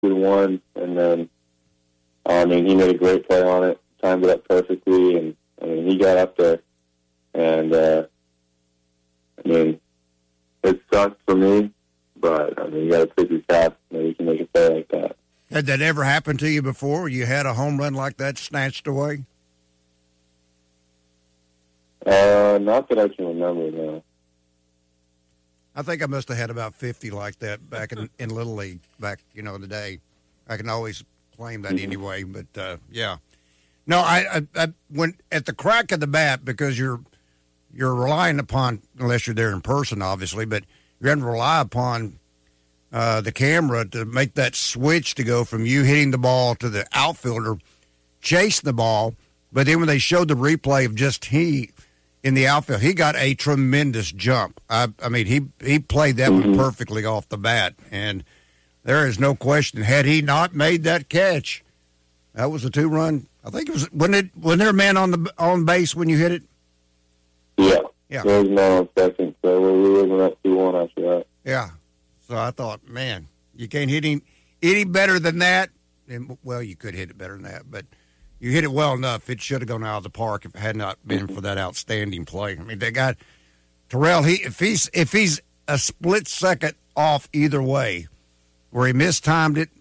2-1, and then he made a great play on it, timed it up perfectly, and he got up there, and it sucks for me, but you got to pick your cap. You can make a play like that. Had that ever happened to you before? You had a home run like that snatched away? Not that I can remember, no. I think I must have had about 50 like that back in Little League back, in the day. I can always claim that anyway, but yeah. No, I when at the crack of the bat, because you're relying upon, unless you're there in person, obviously, but you're going to rely upon the camera to make that switch to go from you hitting the ball to the outfielder chasing the ball. But then when they showed the replay of just he in the outfield, he got a tremendous jump. He played that one perfectly off the bat, and there is no question. Had he not made that catch, that was a 2-run. I think it was wasn't there a man on base when you hit it? Yeah. There was no on second, so we were up 2-1 after that. Yeah. So I thought, man, you can't hit him any better than that. And, well, you could hit it better than that, but you hit it well enough. It should have gone out of the park if it had not been for that outstanding play. They got Terrell. If he's a split second off either way, where he mistimed it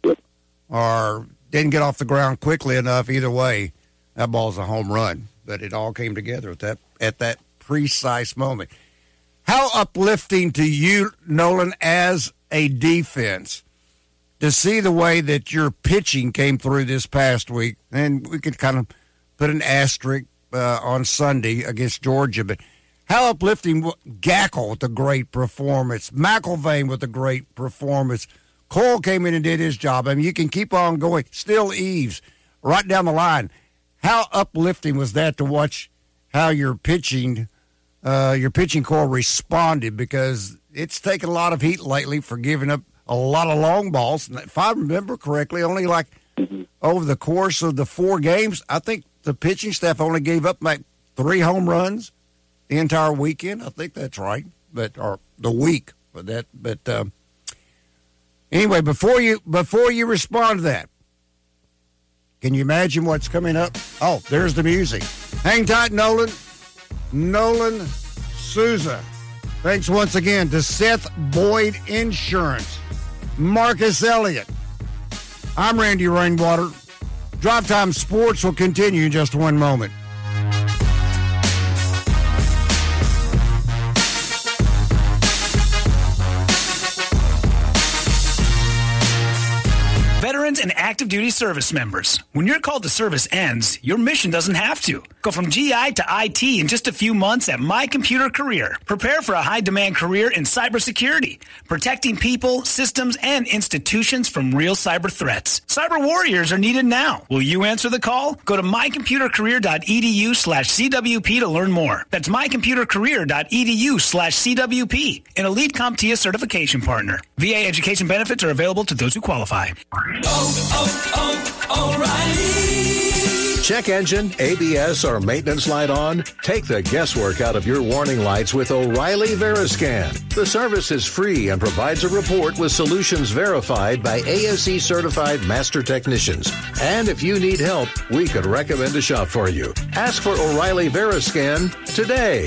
or didn't get off the ground quickly enough, either way, that ball's a home run. But it all came together at that precise moment. How uplifting to you, Nolan, as a defense, to see the way that your pitching came through this past week. And we could kind of put an asterisk on Sunday against Georgia, but how uplifting. Gackle with a great performance. McIlvain with a great performance. Cole came in and did his job. You can keep on going. Still Eves, right down the line. How uplifting was that to watch how your pitching core responded, because it's taken a lot of heat lately for giving up a lot of long balls. And if I remember correctly, only over the course of the 4 games, I think the pitching staff only gave up 3 home runs the entire weekend. I think that's right, or the week. Anyway, before you respond to that, can you imagine what's coming up? Oh, there's the music. Hang tight, Nolan. Nolan Souza. Thanks once again to Seth Boyd Insurance. Marcus Elliott. I'm Randy Rainwater. Drive Time Sports will continue in just one moment. Veterans and active duty service members, when your call to service ends, your mission doesn't have to. Go from GI to IT in just a few months at My Computer Career. Prepare for a high-demand career in cybersecurity, protecting people, systems, and institutions from real cyber threats. Cyber warriors are needed now. Will you answer the call? Go to mycomputercareer.edu/CWP to learn more. That's mycomputercareer.edu/CWP, an elite CompTIA certification partner. VA education benefits are available to those who qualify. O'Reilly. Check engine, ABS, or maintenance light on? Take the guesswork out of your warning lights with O'Reilly Veriscan. The service is free and provides a report with solutions verified by ASE certified master technicians. And if you need help, we could recommend a shop for you. Ask for O'Reilly Veriscan today.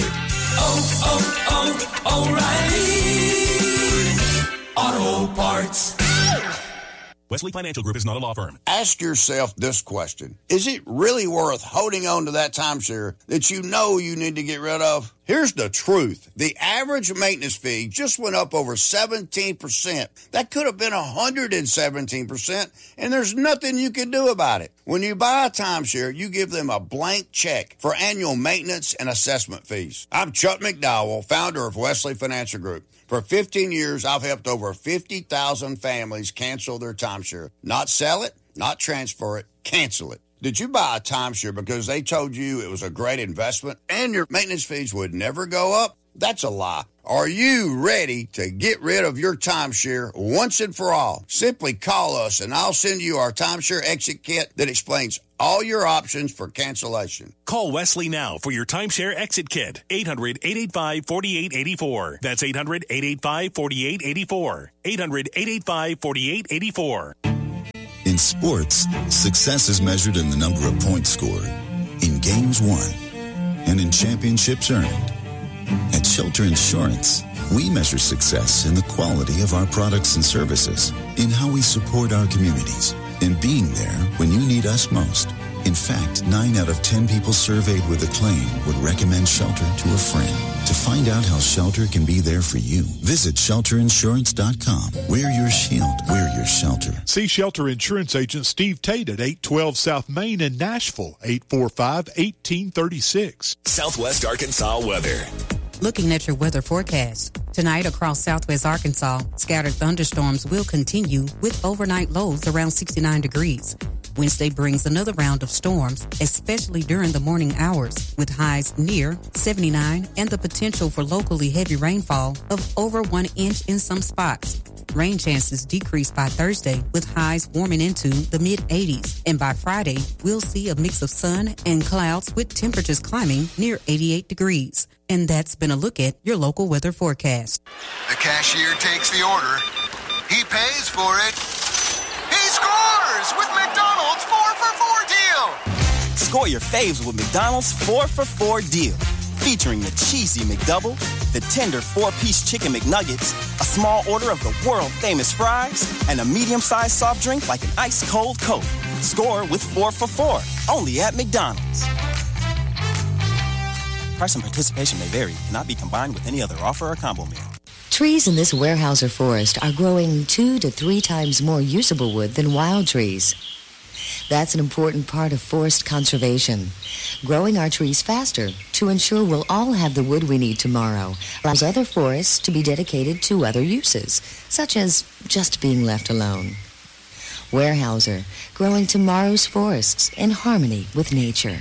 O'Reilly Auto Parts. Wesley Financial Group is not a law firm. Ask yourself this question. Is it really worth holding on to that timeshare that you know you need to get rid of? Here's the truth. The average maintenance fee just went up over 17%. That could have been 117%, and there's nothing you can do about it. When you buy a timeshare, you give them a blank check for annual maintenance and assessment fees. I'm Chuck McDowell, founder of Wesley Financial Group. For 15 years, I've helped over 50,000 families cancel their timeshare. Not sell it, not transfer it, cancel it. Did you buy a timeshare because they told you it was a great investment and your maintenance fees would never go up? That's a lie. Are you ready to get rid of your timeshare once and for all? Simply call us and I'll send you our timeshare exit kit that explains all your options for cancellation. Call Wesley now for your timeshare exit kit. 800-885-4884. That's 800-885-4884. 800-885-4884. In sports, success is measured in the number of points scored, in games won, and in championships earned. At Shelter Insurance, we measure success in the quality of our products and services, in how we support our communities, in being there when you need us most. In fact, 9 out of 10 people surveyed with a claim would recommend Shelter to a friend. To find out how Shelter can be there for you, visit shelterinsurance.com. We're your shield. We're your shelter. See Shelter Insurance Agent Steve Tate at 812 South Main in Nashville, 845-1836. Southwest Arkansas weather. Looking at your weather forecast. Tonight across southwest Arkansas, scattered thunderstorms will continue with overnight lows around 69 degrees. Wednesday brings another round of storms, especially during the morning hours, with highs near 79 and the potential for locally heavy rainfall of over 1 inch in some spots. Rain chances decrease by Thursday, with highs warming into the mid-80s. And by Friday, we'll see a mix of sun and clouds with temperatures climbing near 88 degrees. And that's been a look at your local weather forecast. The cashier takes the order. He pays for it. He scores with McDonald's 4-for-4 deal. Score your faves with McDonald's 4-for-4 deal. Featuring the cheesy McDouble, the tender 4-piece chicken McNuggets, a small order of the world-famous fries, and a medium-sized soft drink like an ice-cold Coke. Score with 4-for-4, only at McDonald's. Price and participation may vary. Cannot be combined with any other offer or combo meal. Trees in this Weyerhaeuser forest are growing 2 to 3 times more usable wood than wild trees. That's an important part of forest conservation. Growing our trees faster to ensure we'll all have the wood we need tomorrow allows other forests to be dedicated to other uses, such as just being left alone. Weyerhaeuser, growing tomorrow's forests in harmony with nature.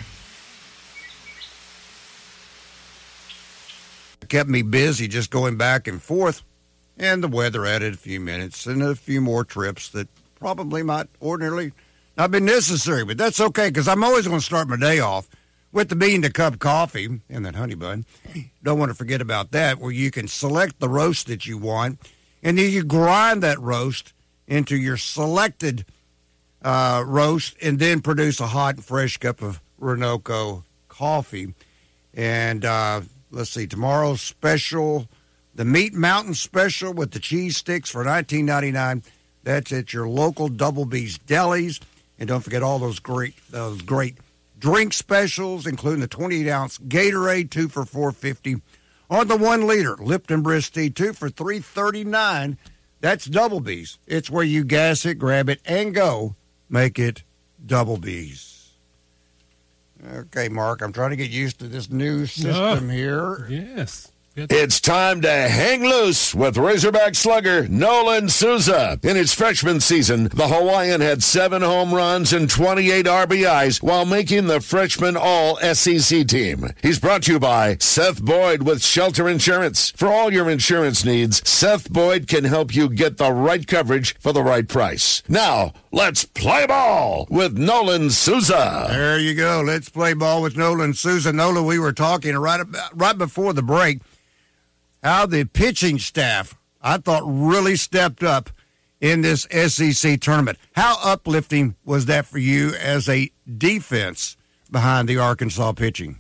Kept me busy just going back and forth, and the weather added a few minutes and a few more trips that probably might ordinarily not been necessary, but that's okay because I'm always going to start my day off with the bean to cup coffee and that honey bun. Don't want to forget about that, where you can select the roast that you want, and then you grind that roast into your selected roast and then produce a hot and fresh cup of Renoco coffee. And let's see, tomorrow's special, the Meat Mountain special with the cheese sticks for $19.99. That's at your local Double B's Delis. And don't forget all those great drink specials, including the 28-ounce Gatorade, 2 for $4.50. On the 1 liter Lipton Brisk Tea, 2 for $3.39. That's Double B's. It's where you gas it, grab it, and go. Make it Double B's. Okay, Mark, I'm trying to get used to this new system here. Yes. It's time to hang loose with Razorback slugger Nolan Souza. In his freshman season, the Hawaiian had 7 home runs and 28 RBIs while making the freshman All-SEC team. He's brought to you by Seth Boyd with Shelter Insurance. For all your insurance needs, Seth Boyd can help you get the right coverage for the right price. Now, let's play ball with Nolan Souza. There you go. Let's play ball with Nolan Souza. Nolan, we were talking right before the break how the pitching staff, I thought, really stepped up in this SEC tournament. How uplifting was that for you as a defense behind the Arkansas pitching?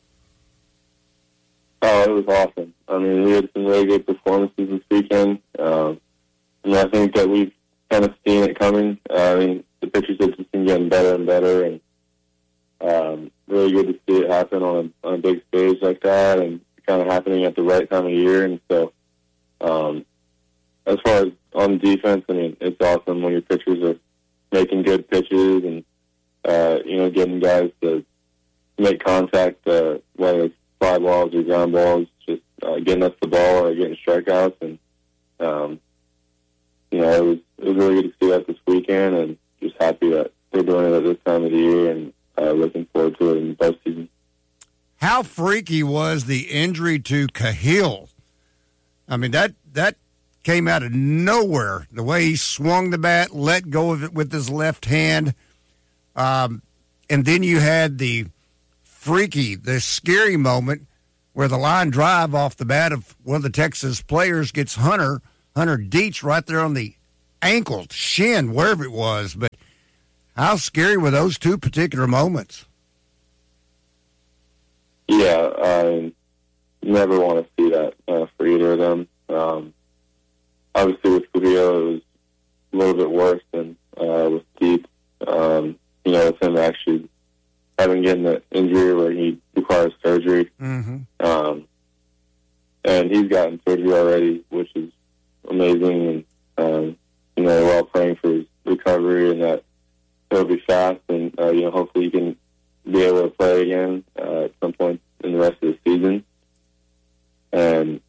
Oh, it was awesome. I mean, we had some really good performances this weekend. And I think that we've kind of seen it coming. I mean, the pitchers have just been getting better and better, and really good to see it happen on a big stage like that, and kind of happening at the right time of year. And so as far as on defense, I mean, it's awesome when your pitchers are making good pitches and getting guys to make contact, whether it's fly balls or ground balls, just getting us the ball or getting strikeouts. And it was really good to see that this weekend, and just happy that they're doing it at this time of the year, and looking forward to it in the postseason. How freaky was the injury to Cahill? I mean, that came out of nowhere. The way he swung the bat, let go of it with his left hand. And then you had the scary moment where the line drive off the bat of one of the Texas players gets Hunter Dietz right there on the ankle, shin, wherever it was. But How scary were those two particular moments? Yeah, you never want to see that for either of them. Obviously, with Trujillo, it was a little bit worse than with Keith. With him actually getting the injury where he requires surgery. Mm-hmm. And he's gotten surgery already, which is amazing. And, we're all praying for his recovery and that it'll be fast. And, hopefully he can be able to play again at some point in the rest of the season. And,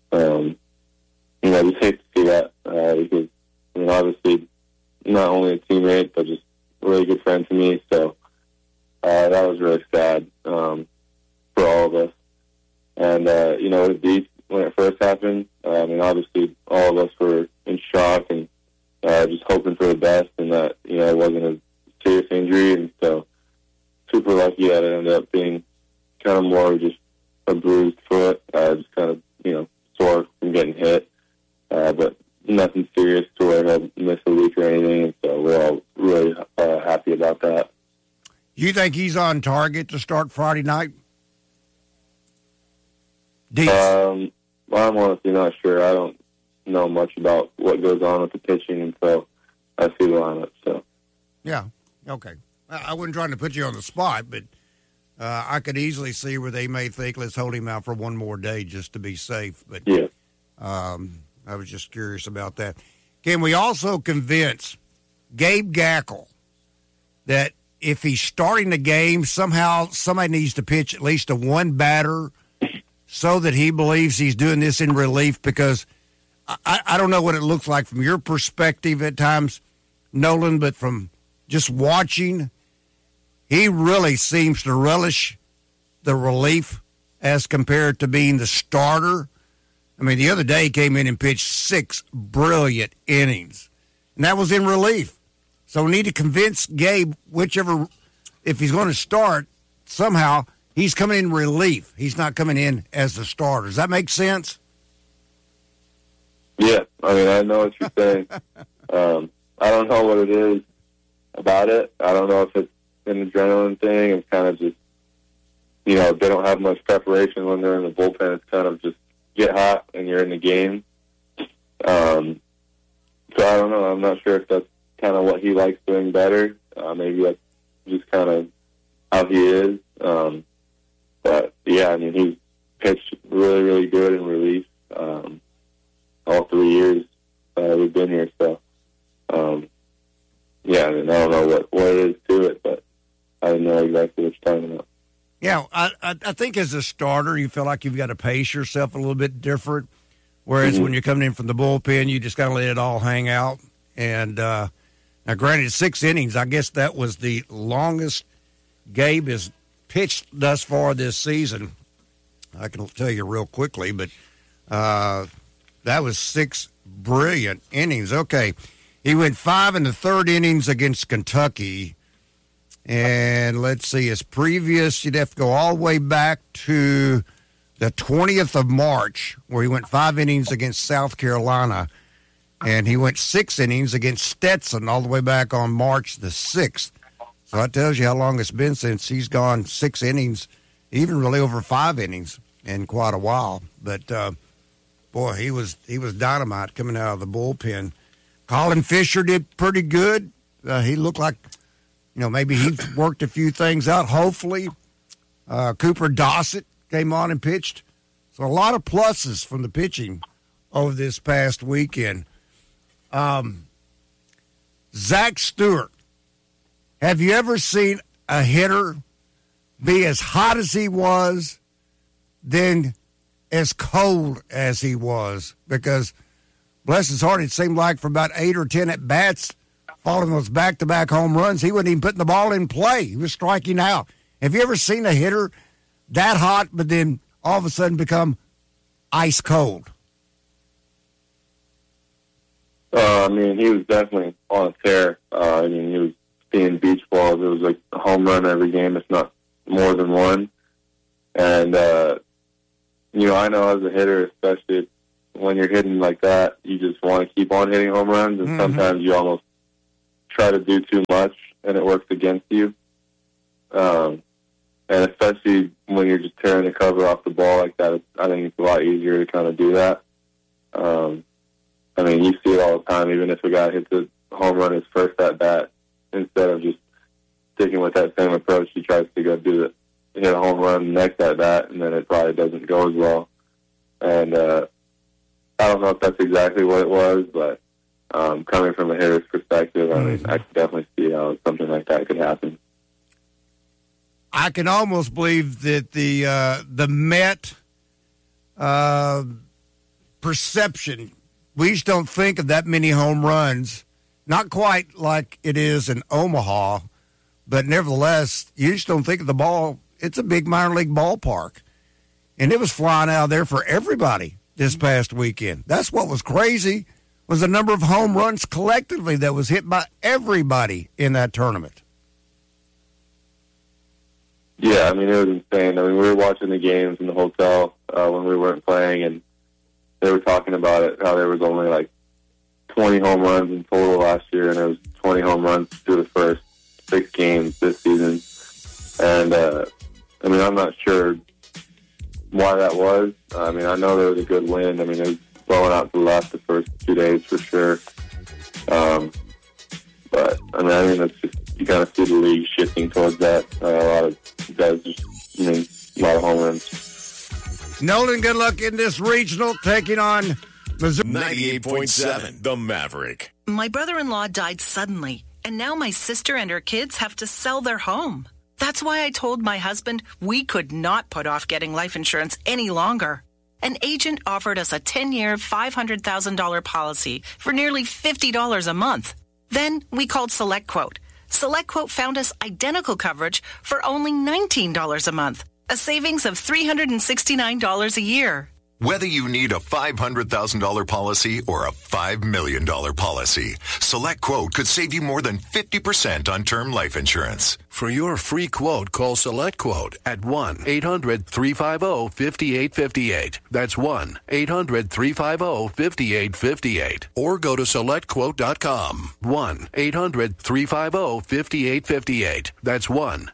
just hate to see that because, obviously not only a teammate, but just a really good friend to me. So that was really sad for all of us. And, with Deep, when it first happened, obviously all of us were in shock and just hoping for the best and that, it wasn't a serious injury. And so super lucky that it ended up being kind of more just a bruised foot, just kind of, sore from getting hit. But nothing serious to where he'll miss a week or anything. And so we're all really happy about that. You think he's on target to start Friday night? I'm honestly not sure. I don't know much about what goes on with the pitching until I see the lineup. So, yeah, okay. I wasn't trying to put you on the spot, but I could easily see where they may think, let's hold him out for one more day just to be safe. But yeah, I was just curious about that. Can we also convince Gabe Gackle that if he's starting the game, somehow somebody needs to pitch at least to one batter so that he believes he's doing this in relief? Because I don't know what it looks like from your perspective at times, Nolan, but from just watching, he really seems to relish the relief as compared to being the starter. I mean, the other day he came in and pitched 6 brilliant innings, and that was in relief. So we need to convince Gabe, if he's going to start, somehow he's coming in relief. He's not coming in as the starter. Does that make sense? Yeah, I know what you're saying. I don't know what it is about it. I don't know if it's an adrenaline thing. It's kind of just, they don't have much preparation when they're in the bullpen. It's kind of just get hot and you're in the game. So I don't know. I'm not sure if that's kind of what he likes doing better. Maybe that's just kind of how he is. But yeah, he's pitched really, really good in relief all 3 years we've been here. So yeah, I don't know what it is to it, but I don't know exactly what you're talking about. Yeah, I think as a starter, you feel like you've got to pace yourself a little bit different. Whereas when you're coming in from the bullpen, you just got to let it all hang out. And now, granted, 6 innings, I guess that was the longest Gabe has pitched thus far this season. I can tell you real quickly, but that was 6 brilliant innings. Okay, he went 5 in the 3rd innings against Kentucky. And let's see, his previous, you'd have to go all the way back to the 20th of March, where he went 5 innings against South Carolina. And he went 6 innings against Stetson all the way back on March the 6th. So that tells you how long it's been since he's gone 6 innings, even really over 5 innings in quite a while. But, boy, he was dynamite coming out of the bullpen. Colin Fisher did pretty good. He looked like, maybe he's worked a few things out, hopefully. Cooper Dossett came on and pitched. So a lot of pluses from the pitching over this past weekend. Zach Stewart, have you ever seen a hitter be as hot as he was, then as cold as he was? Because, bless his heart, it seemed like for about 8 or 10 at-bats, following those back-to-back home runs, he wasn't even putting the ball in play. He was striking out. Have you ever seen a hitter that hot, but then all of a sudden become ice cold? He was definitely on a tear. He was seeing beach balls. It was like a home run every game, if not more than one. And, I know as a hitter, especially when you're hitting like that, you just want to keep on hitting home runs, and sometimes you almost try to do too much and it works against you. And especially when you're just tearing the cover off the ball like that, I think it's a lot easier to kind of do that. I mean, you see it all the time, even if a guy hits a home run his first at-bat, instead of just sticking with that same approach, he tries to go hit a home run next at-bat, and then it probably doesn't go as well. And I don't know if that's exactly what it was, but coming from a hitter's perspective, I mean, I can definitely see how something like that could happen. I can almost believe that the Met perception, we just don't think of that many home runs, not quite like it is in Omaha, but nevertheless, you just don't think of the ball. It's a big minor league ballpark, and it was flying out of there for everybody this past weekend. That's what was crazy, was the number of home runs collectively that was hit by everybody in that tournament. Yeah, I mean, it was insane. I mean, we were watching the games in the hotel when we weren't playing, and they were talking about it, how there was only like 20 home runs in total last year, and there was 20 home runs through the first 6 games this season. And, I mean, I'm not sure why that was. I mean, I know there was a good wind. I mean, it was blowing out to the left the first 2 days for sure. But, I mean, that's just, you kind of see the league shifting towards that. A lot of guys just, I mean, a lot of home runs. Nolan, good luck in this regional, taking on Missouri. 98.7, The Maverick. My brother-in-law died suddenly, and now my sister and her kids have to sell their home. That's why I told my husband we could not put off getting life insurance any longer. An agent offered us a 10-year, $500,000 policy for nearly $50 a month. Then we called SelectQuote. SelectQuote found us identical coverage for only $19 a month, a savings of $369 a year. Whether you need a $500,000 policy or a $5 million policy, SelectQuote could save you more than 50% on term life insurance. For your free quote, call SelectQuote at 1-800-350-5858. That's 1-800-350-5858. Or go to SelectQuote.com. 1-800-350-5858. That's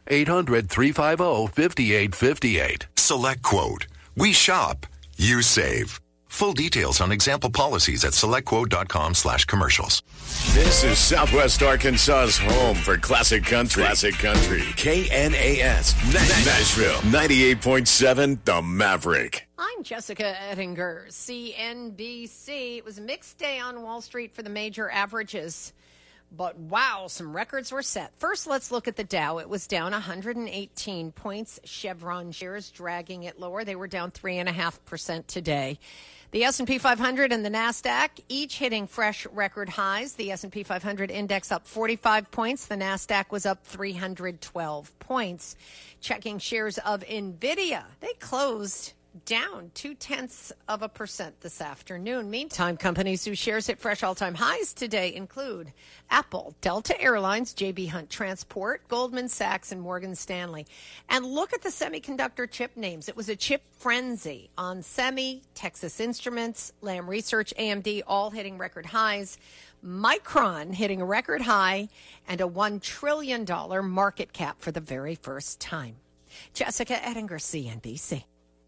1-800-350-5858. SelectQuote. We shop. You save. Full details on example policies at selectquote.com/commercials. This is Southwest Arkansas's home for classic country. Classic country. KNAS, Nashville. 98.7, The Maverick. I'm Jessica Ettinger, CNBC. It was a mixed day on Wall Street for the major averages. But wow, some records were set. First, let's look at the Dow. It was down 118 points. Chevron shares dragging it lower. They were down 3.5% today. The S&P 500 and the NASDAQ each hitting fresh record highs. The S&P 500 index up 45 points. The NASDAQ was up 312 points. Checking shares of NVIDIA. They closed down 0.2% this afternoon. Meantime, companies whose shares hit fresh all-time highs today include Apple, Delta Airlines, J.B. Hunt Transport, Goldman Sachs, and Morgan Stanley. And look at the semiconductor chip names. It was a chip frenzy on Semi, Texas Instruments, Lam Research, AMD, all hitting record highs. Micron hitting a record high and a $1 trillion market cap for the very first time. Jessica Ettinger, CNBC.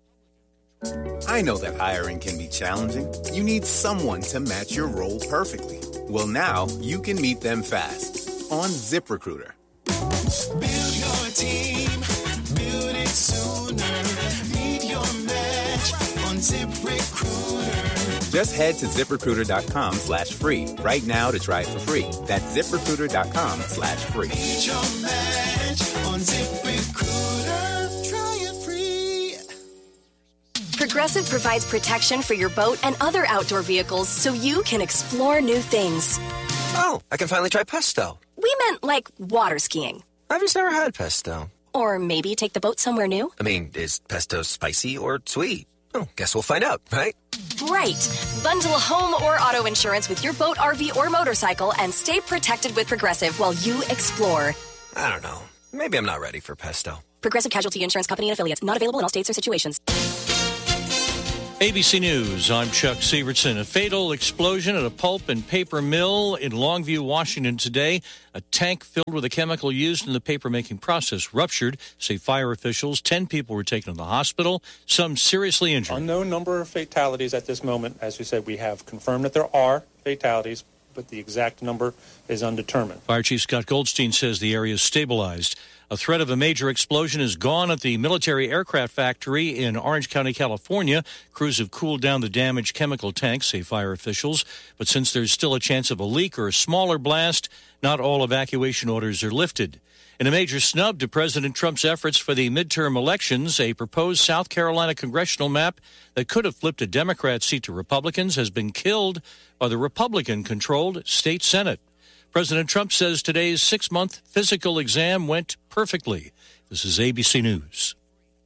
I know that hiring can be challenging. You need someone to match your role perfectly. Well, now you can meet them fast on ZipRecruiter. Build your team, build it sooner. Meet your match on ZipRecruiter. Just head to ZipRecruiter.com/free right now to try it for free. That's ZipRecruiter.com/free. Meet your match on ZipRecruiter. Try it free. Progressive provides protection for your boat and other outdoor vehicles so you can explore new things. Oh, I can finally try pesto. We meant like water skiing. I've just never had pesto. Or maybe take the boat somewhere new. I mean, is pesto spicy or sweet? Oh, guess we'll find out, right? Right. Bundle home or auto insurance with your boat, RV, or motorcycle and stay protected with Progressive while you explore. I don't know. Maybe I'm not ready for pesto. Progressive Casualty Insurance Company and Affiliates. Not available in all states or situations. ABC News, I'm Chuck Sievertson. A fatal explosion at a pulp and paper mill in Longview, Washington today. A tank filled with a chemical used in the paper-making process ruptured, say fire officials. 10 people were taken to the hospital, some seriously injured. Unknown number of fatalities at this moment. As we said, we have confirmed that there are fatalities, but the exact number is undetermined. Fire Chief Scott Goldstein says the area is stabilized. A threat of a major explosion is gone at the military aircraft factory in Orange County, California. Crews have cooled down the damaged chemical tanks, say fire officials. But since there's still a chance of a leak or a smaller blast, not all evacuation orders are lifted. In a major snub to President Trump's efforts for the midterm elections, a proposed South Carolina congressional map that could have flipped a Democrat seat to Republicans has been killed by the Republican-controlled state Senate. President Trump says today's 6-month physical exam went perfectly. This is ABC News.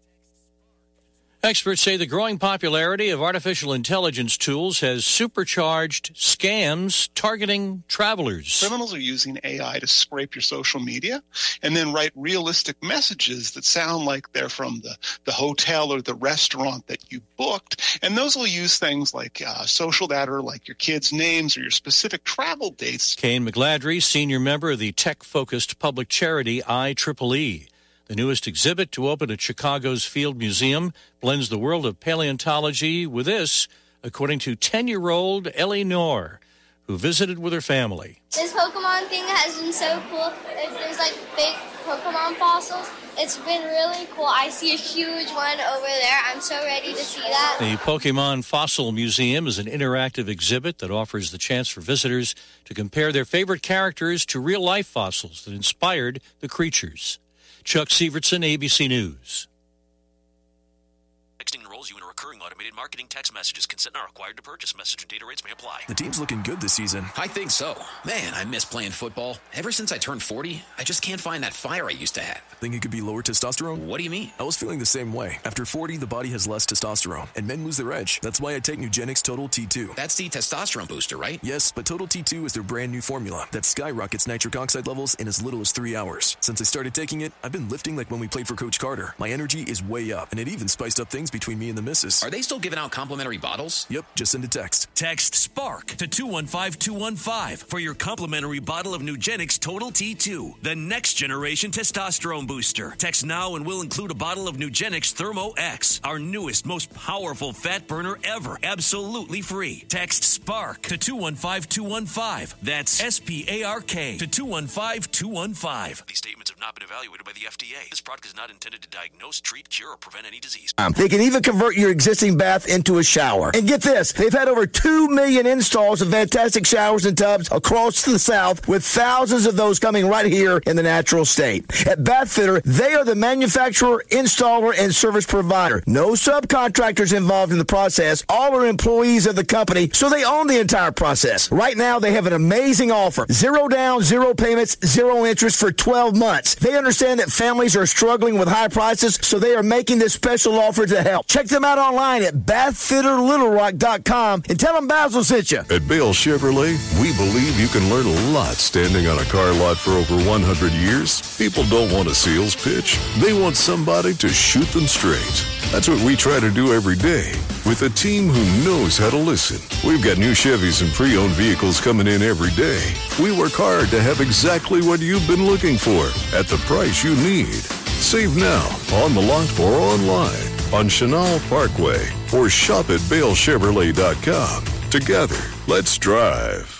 Experts say the growing popularity of artificial intelligence tools has supercharged scams targeting travelers. Criminals are using AI to scrape your social media and then write realistic messages that sound like they're from the hotel or the restaurant that you booked. And those will use things like social data, like your kids' names or your specific travel dates. Kane McGladrey, senior member of the tech-focused public charity IEEE. The newest exhibit to open at Chicago's Field Museum blends the world of paleontology with this, according to 10-year-old Ellie Knorr, who visited with her family. This Pokemon thing has been so cool. There's like big Pokemon fossils. It's been really cool. I see a huge one over there. I'm so ready to see that. The Pokemon Fossil Museum is an interactive exhibit that offers the chance for visitors to compare their favorite characters to real-life fossils that inspired the creatures. Chuck Sievertson, ABC News. Texting enrolls you in a recurring automated marketing text messages. Consent not required to purchase. Message and data rates may apply. The team's looking good this season. I think so. Man, I miss playing football. Ever since I turned 40, I just can't find that fire I used to have. Think it could be lower testosterone? What do you mean? I was feeling the same way. After 40, the body has less testosterone, and men lose their edge. That's why I take Nugenix Total T2. That's the testosterone booster, right? Yes, but Total T2 is their brand new formula that skyrockets nitric oxide levels in as little as 3 hours. Since I started taking it, I've been lifting like when we played for Coach Carter. My energy is way up, and it even spiced up things between me and the missus. Are they still giving out complimentary bottles? Yep, just send a text. Text SPARK to 215-215 for your complimentary bottle of Nugenix Total T2, the next generation testosterone booster. Text now and we'll include a bottle of Nugenix Thermo X, our newest, most powerful fat burner ever, absolutely free. Text SPARK to 215-215. That's SPARK to 215-215. These statements have not been evaluated by the FDA. This product is not intended to diagnose, treat, cure, or prevent any disease. They can even convert your existing bath into a shower. And get this, they've had over 2 million installs of fantastic showers and tubs across the South, with thousands of those coming right here in the natural state. At Bath Fitter, they are the manufacturer, installer, and service provider. No subcontractors involved in the process. All are employees of the company, so they own the entire process. Right now, they have an amazing offer. 0 down, 0 payments, 0 interest for 12 months. They understand that families are struggling with high prices, so they are making this special offer to help. Check them out online at bathfitterlittlerock.com and tell them Basil sent you. At Bale Chevrolet, we believe you can learn a lot standing on a car lot for over 100 years. People don't want a sales pitch. They want somebody to shoot them straight. That's what we try to do every day with a team who knows how to listen. We've got new Chevys and pre-owned vehicles coming in every day. We work hard to have exactly what you've been looking for at the price you need. Save now on the lot or online on Chenal Parkway or shop at BaleChevrolet.com. Together, let's drive.